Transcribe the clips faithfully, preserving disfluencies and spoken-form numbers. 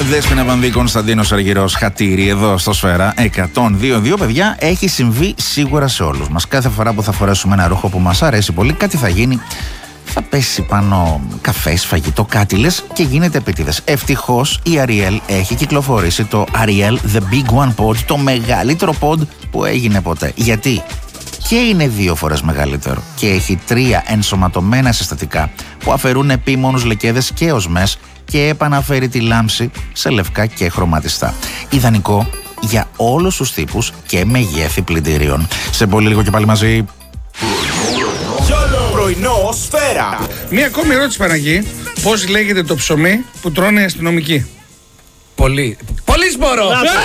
Δέσποινα Βανδύ, Κωνσταντίνος Αργυρός, Χατήρι, εδώ στο Σφαίρα εκατόν δύο δύο. Παιδιά, έχει συμβεί σίγουρα σε όλους μας. Κάθε φορά που θα φορέσουμε ένα ρούχο που μας αρέσει πολύ, κάτι θα γίνει. Θα πέσει πάνω καφές, φαγητό, κάτι λες και γίνεται επίτηδες. Ευτυχώς η Ariel έχει κυκλοφορήσει το Ariel The Big One Pod, το μεγαλύτερο pod που έγινε ποτέ. Γιατί? Και είναι δύο φορές μεγαλύτερο και έχει τρία ενσωματωμένα συστατικά που αφαιρούν επίμονους λεκέδες και οσμές και επαναφέρει τη λάμψη σε λευκά και χρωματιστά. Ιδανικό για όλους τους τύπους και μεγέθη πλυντηρίων. Σε πολύ λίγο και πάλι μαζί. Πρωινό Σφαίρα. Μία ακόμη ερώτηση, Παναγί. Πώς λέγεται το ψωμί που τρώνε οι αστυνομικοί? Πολύ. Πολύ σπόρο!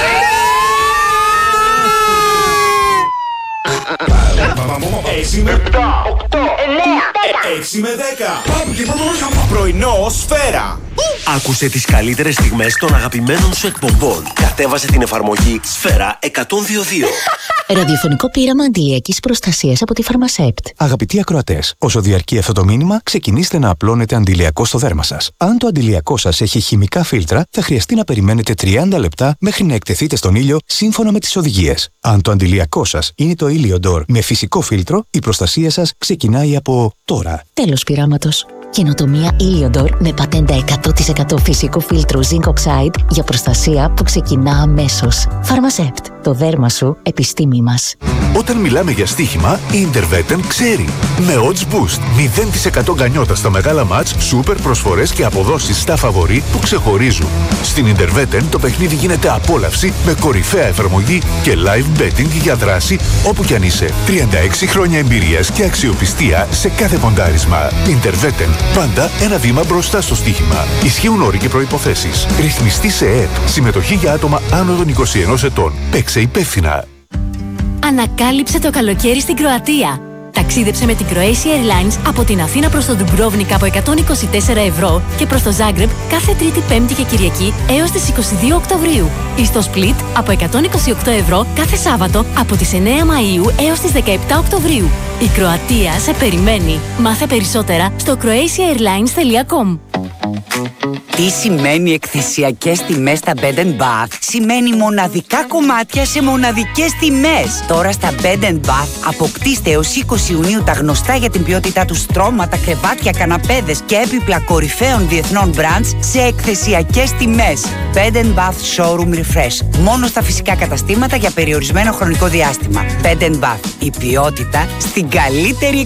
έξι με επτά, οκτώ, εννέα, έξι με δέκα. Πρωινό Σφαίρα. Άκουσε τις καλύτερες στιγμές των αγαπημένων σου εκπομπών. Κατέβασε την εφαρμογή Σφαίρα εκατόν δύο δύο. Ραδιοφωνικό πείραμα αντιλιακής προστασίας από τη Φαρμασέπτ. Αγαπητοί ακροατές, όσο διαρκεί αυτό το μήνυμα, ξεκινήστε να απλώνετε αντιλιακό στο δέρμα σας. Αν το αντιλιακό σας έχει χημικά φίλτρα, θα χρειαστεί να περιμένετε τριάντα λεπτά μέχρι να εκτεθείτε στον ήλιο σύμφωνα με τις οδηγίες. Αν το αντιλιακό σας είναι το Iliodor με φυσικό φίλτρο, η προστασία σας ξεκινάει από τώρα. Τέλος πειράματος. Καινοτομία Iliodor με πατέντα εκατό τοις εκατό φυσικού φίλτρου Zinc Oxide για προστασία που ξεκινά αμέσως. Φαρμασέπτ. Το δέρμα σου, επιστήμη μας. Όταν μιλάμε για στοίχημα, η Intervetten ξέρει. Με Odds Boost, μηδέν τοις εκατό γκανιότα στα μεγάλα μάτς, σούπερ προσφορές και αποδόσεις στα φαβορί που ξεχωρίζουν. Στην Intervetten το παιχνίδι γίνεται απόλαυση με κορυφαία εφαρμογή και live betting για δράση όπου κι αν είσαι. τριάντα έξι χρόνια εμπειρίας και αξιοπιστία σε κάθε ποντάρισμα. Intervetten. Πάντα ένα βήμα μπροστά στο στοίχημα. Ισχύουν όροι και προϋποθέσεις. Ρυθμιστή σε ΕΕΠ. Συμμετοχή για άτομα άνω των είκοσι ενός ετών. Παίξε υπεύθυνα. Ανακάλυψε το καλοκαίρι στην Κροατία. Ταξίδεψε με την Croatia Airlines από την Αθήνα προς τον Ντουμπρόβνικα από εκατόν είκοσι τέσσερα ευρώ και προς το Ζάγκρεπ κάθε Τρίτη, Πέμπτη και Κυριακή έως τις είκοσι δύο Οκτωβρίου. Ή στο Split από εκατόν είκοσι οκτώ ευρώ κάθε Σάββατο από τις εννέα Μαΐου έως τις δεκαεπτά Οκτωβρίου. Η Κροατία σε περιμένει. Μάθε περισσότερα στο croatia airlines τελεία com. Τι σημαίνει εκθεσιακές τιμές στα Bed and Bath? Σημαίνει μοναδικά κομμάτια σε μοναδικές τιμές. Τώρα στα Bed and Bath αποκτήστε έως είκοσι Ιουνίου τα γνωστά για την ποιότητά του στρώματα, κρεβάτια, καναπέδες και έπιπλα κορυφαίων διεθνών brands σε εκθεσιακές τιμές. Bed and Bath Showroom Refresh. Μόνο στα φυσικά καταστήματα για περιορισμένο χρονικό διάστημα. Bed and Bath. Η ποιότητα στην καλύτερη